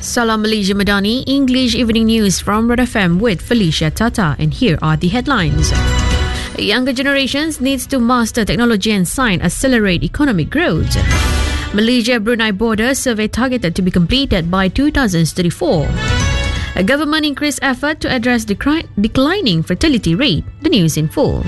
Salam Malaysia Madani, English Evening News from Red FM with Felicia Tata, and here are the headlines. Younger generations needs to master technology and science, accelerate economic growth. Malaysia-Brunei border survey targeted to be completed by 2034. A government increased effort to address declining fertility rate. The news in full.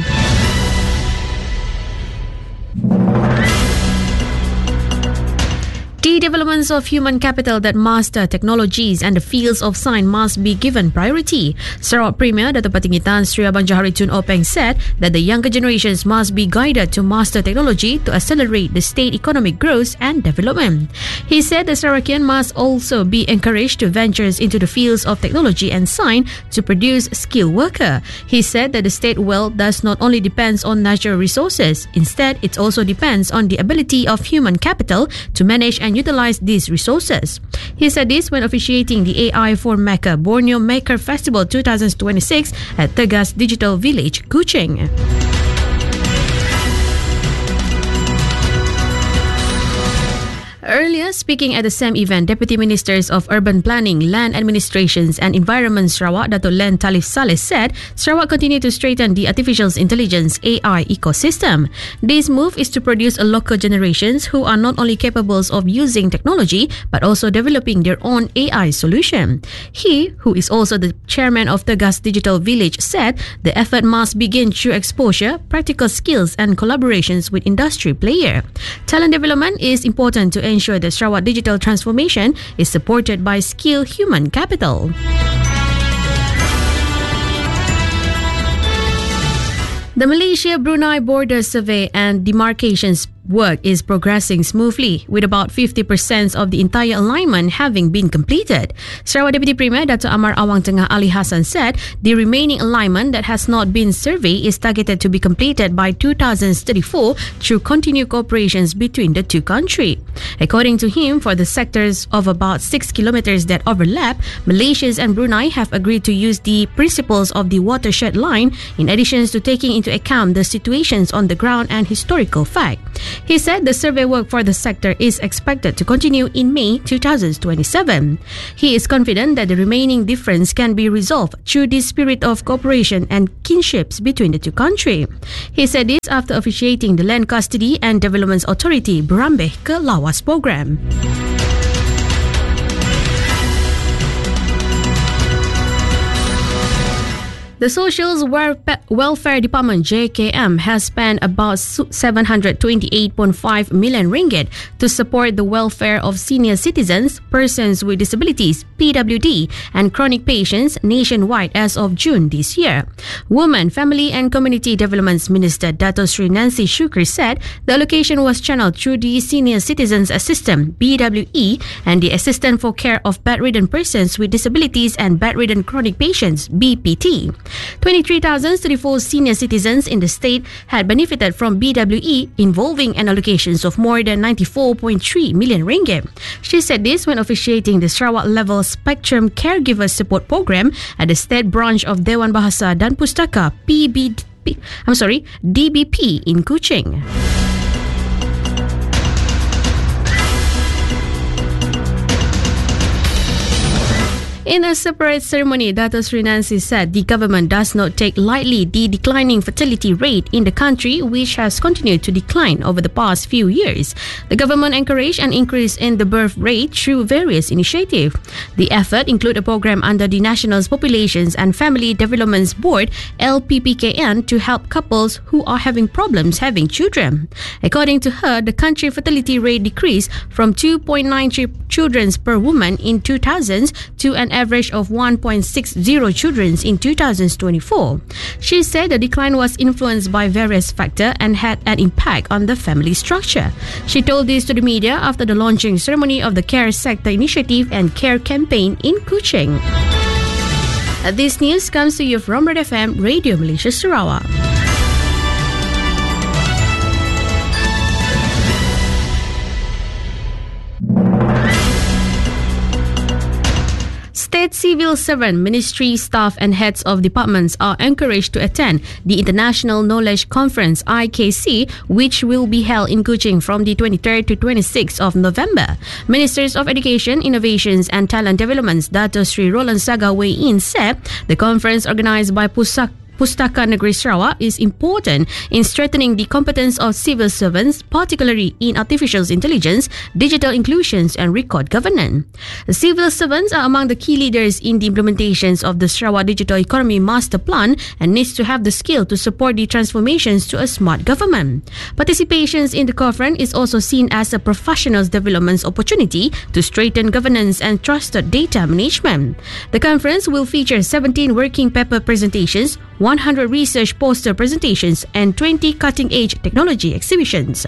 The developments of human capital that master technologies and the fields of science must be given priority. Sarawak Premier Dato' Patinggi Tan Sri Abang Johari Tun Openg said that the younger generations must be guided to master technology to accelerate the state economic growth and development. He said the Sarawakian must also be encouraged to venture into the fields of technology and science to produce skilled worker. He said that the state wealth does not only depends on natural resources, instead it also depends on the ability of human capital to manage and utilize these resources. He said this when officiating the AI for Mecca Borneo Maker Festival 2026 at Tegas Digital Village, Kuching. Earlier, speaking at the same event, Deputy Ministers of Urban Planning, Land Administrations and Environment Sarawak, Dato' Len Talif Saleh said Sarawak continue to strengthen the artificial intelligence AI ecosystem. This move is to produce a local generations who are not only capable of using technology but also developing their own AI solution. He, who is also the chairman of Tegas Digital Village, said the effort must begin through exposure, practical skills and collaborations with industry players. Talent development is important to ensure that Sarawak digital transformation is supported by skilled human capital. The Malaysia-Brunei border survey and demarcations work is progressing smoothly, with about 50% of the entire alignment having been completed. Sarawak Deputy Premier Dato' Amar Awang Tengah Ali Hassan said the remaining alignment that has not been surveyed is targeted to be completed by 2034 through continued cooperations between the two countries. According to him, for the sectors of about 6 kilometers that overlap, Malaysia and Brunei have agreed to use the principles of the watershed line in addition to taking into account the situations on the ground and historical fact. He said the survey work for the sector is expected to continue in May 2027. He is confident that the remaining difference can be resolved through the spirit of cooperation and kinships between the two countries. He said this after officiating the Land Custody and Development Authority Berambeh ke Lawas program. The Social Welfare Department JKM has spent about 728.5 million ringgit to support the welfare of senior citizens, persons with disabilities, PWD, and chronic patients nationwide as of June this year. Women, Family and Community Development Minister Dato' Sri Nancy Shukri said the allocation was channeled through the Senior Citizens Assistance BWE and the Assistant for Care of Bedridden Persons with Disabilities and Bedridden Chronic Patients BPT. 23,034 senior citizens in the state had benefited from BWE, involving an allocations of more than 94.3 million ringgit. She said this when officiating the Sarawak Level Spectrum Caregiver Support Program at the State Branch of Dewan Bahasa dan Pustaka DBP in Kuching. In a separate ceremony, Dato' Sri Nancy said the government does not take lightly the declining fertility rate in the country, which has continued to decline over the past few years. The government encouraged an increase in the birth rate through various initiatives. The effort include a program under the National Populations and Family Development Board (LPPKN) to help couples who are having problems having children. According to her, the country fertility rate decreased from 2.93 children per woman in 2000s to an average of 1.60 children in 2024. She said the decline was influenced by various factors and had an impact on the family structure. She told this to the media after the launching ceremony of the Care Sector Initiative and Care Campaign in Kuching. This news comes to you from Red FM Radio Malaysia Sarawak. State civil servant, ministry staff and heads of departments are encouraged to attend the International Knowledge Conference IKC, which will be held in Kuching from the 23rd to 26th of November. Ministers of Education, Innovations and Talent Developments, Dato Sri Roland Saga weigh-in said the conference organised by Pustaka Negeri Sarawak is important in strengthening the competence of civil servants, particularly in artificial intelligence, digital inclusions and record governance. The civil servants are among the key leaders in the implementations of the Sarawak Digital Economy Master Plan and needs to have the skill to support the transformations to a smart government. Participations in the conference is also seen as a professionals development opportunity to strengthen governance and trusted data management. The conference will feature 17 working paper presentations, 100 research poster presentations and 20 cutting-edge technology exhibitions.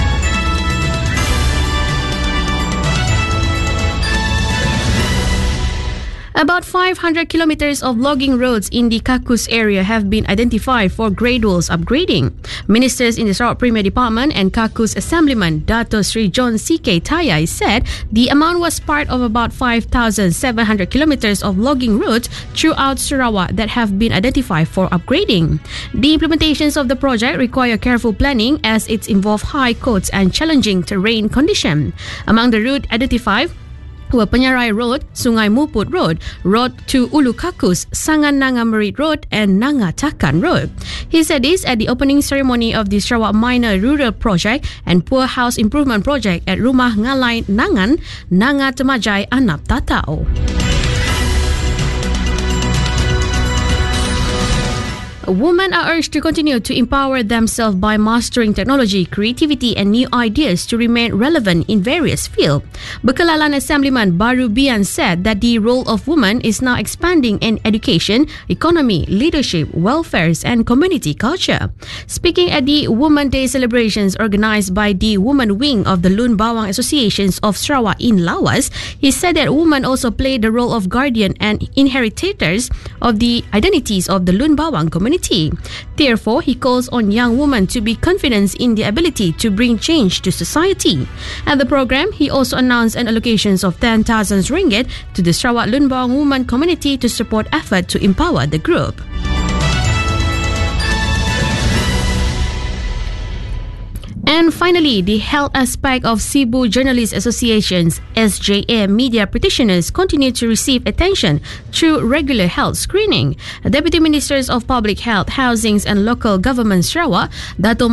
About 500 kilometers of logging roads in the Kakus area have been identified for gradual upgrading. Ministers in the Sarawak Premier Department and Kakus Assemblyman Dato Sri John C.K. Tayai said the amount was part of about 5,700 kilometers of logging roads throughout Sarawak that have been identified for upgrading. The implementations of the project require careful planning as it involves high costs and challenging terrain conditions. Among the routes identified were Penyarai Road, Sungai Muput Road, Road to Ulu Kakus, Sangan Nanga Merit Road and Nanga Takan Road. He said this at the opening ceremony of the Sarawak Minor Rural Project and Poor House Improvement Project at Rumah Ngalai Nangan, Nanga Temajai, Anap Tatao. Women are urged to continue to empower themselves by mastering technology, creativity and new ideas to remain relevant in various fields. Bekalalan Assemblyman Baru Bian said that the role of women is now expanding in education, economy, leadership, welfare and community culture. Speaking at the Women's Day celebrations organised by the Women Wing of the Lun Bawang Associations of Sarawak in Lawas, he said that women also play the role of guardian and inheritors of the identities of the Lun Bawang community. Therefore, he calls on young women to be confident in their ability to bring change to society. At the program, he also announced an allocation of 10,000 ringgit to the Sarawak Lun Bawang women community to support effort to empower the group. And finally, the health aspect of Cebu Journalists Association's SJA media practitioners continue to receive attention through regular health screening. Deputy Ministers of Public Health, Housings and Local Government Sarawak, Dato